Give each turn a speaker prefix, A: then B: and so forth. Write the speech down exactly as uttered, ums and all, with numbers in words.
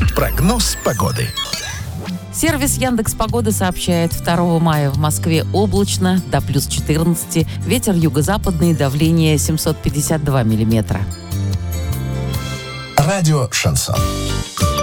A: Прогноз погоды.
B: Сервис Яндекс.Погода сообщает, второго мая в Москве облачно, до плюс четырнадцати, ветер юго-западный, давление семьсот пятьдесят два миллиметра.
A: Радио «Шансон».